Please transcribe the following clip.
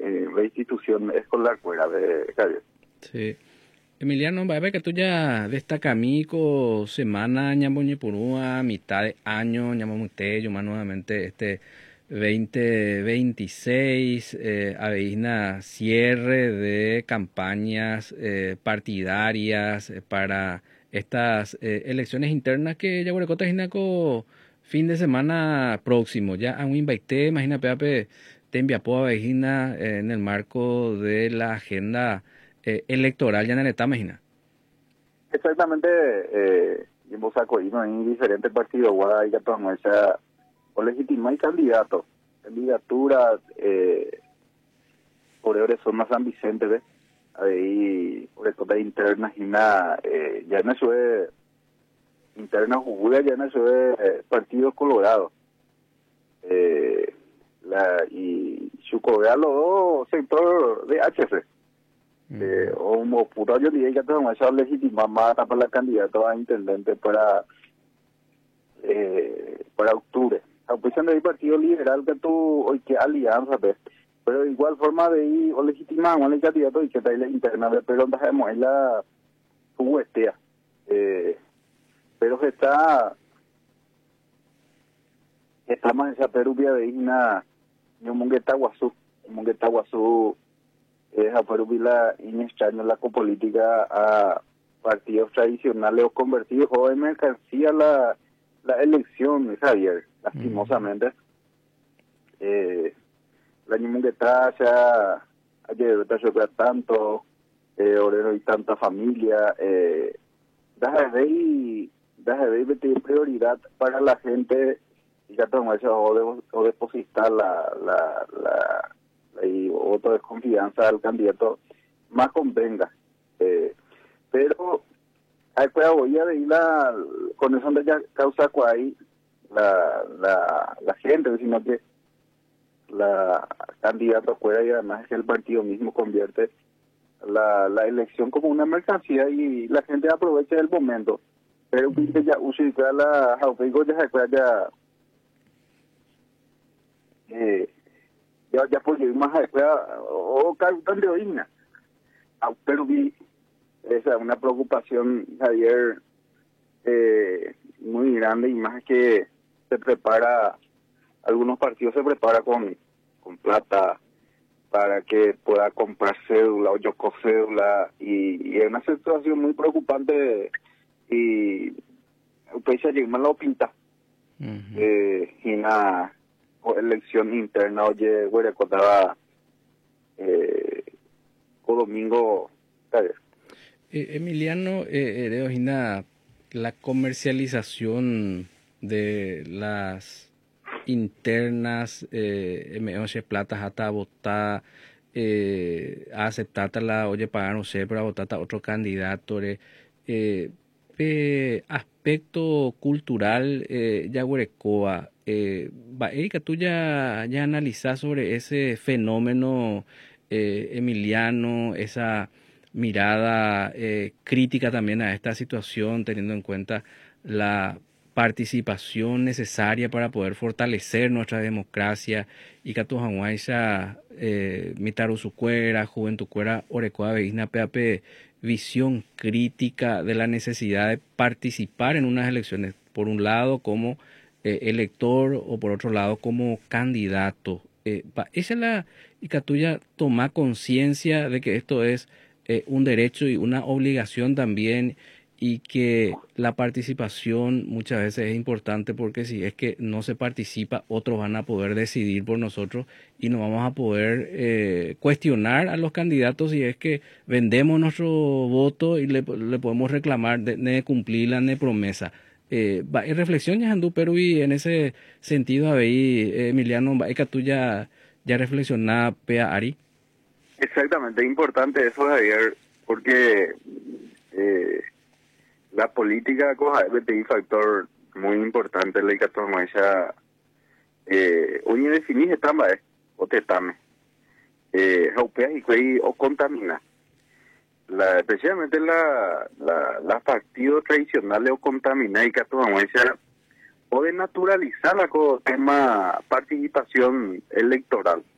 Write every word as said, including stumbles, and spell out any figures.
eh, la institución escolar fuera de Javier. Sí. Emiliano, va a ver que tú ya destaca mico semana ñamboñi purúa, mitad de año, ñamomute, yo más nuevamente este veinte veintiséis, eh, aveína cierre de campañas eh, partidarias eh, para estas eh, elecciones internas que ya Guarecota Jinaco fin de semana próximo, ya a un invité, imagina Pepe, te enviapó a Vejina eh, en el marco de la agenda eh, electoral ya en la etapa, imagina. Exactamente, eh, y vos acogimos en diferentes partidos, Guadalajara y Catamuesa, o legitimar candidatos, candidaturas, eh, por ahora son más San Vicente, ¿ves? Ahí, por eso internas y nada, eh, ya no es interna jugada, ya no es eh, partido colorado. Eh, la, y su los dos sector de H C. Eh, o un puto yo diría que tenemos esa legitimar más para la candidata a intendente para eh, para octubre. A pesar del partido liberal que tú hoy que alianza, ¿ves? Pero de igual forma de ir o legitimamos el candidato y que está ahí la interna, pero no sabemos es la juguetea. Eh, pero que está estamos en esa perubia de Igna y un mongueta guazú, un mongueta guazú es a perubila en extraño la copolítica a partidos tradicionales o convertidos o en mercancía la la elección, Javier, lastimosamente. Mm. Eh, la mongueta ya ayer está tanto eh, obrero y tanta familia eh, deja de y deja de meter prioridad para la gente y ya toma eso o, de, o depositar la la la, la y voto de confianza al candidato más convenga eh, pero hay que voy a ir la con eso de ya causa cuál la la la gente sino que la candidata fuera y además es que el partido mismo convierte la la elección como una mercancía y la gente aprovecha el momento pero que ya usa la jaupigo ya se ya eh ya ya por más o cartón de oína pero vi esa es una preocupación Javier eh, muy grande y más que se prepara algunos partidos se prepara con con plata para que pueda comprar cédula o yo cédula y, y es una situación muy preocupante y pues ya llegó la pinta uh-huh. eh, y una elección interna oye güey recordaba eh, o domingo ¿sabes? Eh, Emiliano eh, eh, la comercialización de las internas eh, me oye platas hasta votar eh, a aceptar la oye pagar no sé pero a votar a otro candidato eh, eh, aspecto cultural eh, ya huerecoa eh, Erika tú ya ya analizás sobre ese fenómeno eh, Emiliano esa mirada eh, crítica también a esta situación teniendo en cuenta la participación necesaria para poder fortalecer nuestra democracia y que tu hanguaisa eh, mitaru su cuera, juventud cuera, orecoa veisna peape visión crítica de la necesidad de participar en unas elecciones, por un lado como eh, elector o por otro lado como candidato. Eh, esa es la y que tú ya toma conciencia de que esto es eh, un derecho y una obligación también y que la participación muchas veces es importante porque si es que no se participa, otros van a poder decidir por nosotros y no vamos a poder eh, cuestionar a los candidatos si es que vendemos nuestro voto y le, le podemos reclamar de, de cumplir la de promesa. Eh, va, reflexión ya andu pero y en ese sentido ahí eh, Emiliano va que tú ya ya reflexionaba pea Ari. Exactamente, es importante eso Javier porque eh, la política coja un factor muy importante en la que toma esa eh hoy definir estamba es o te tame eh jaupea y que o contamina la especialmente la la las partidos tradicionales o contamina y que toma esa o de naturalizar la tema participación electoral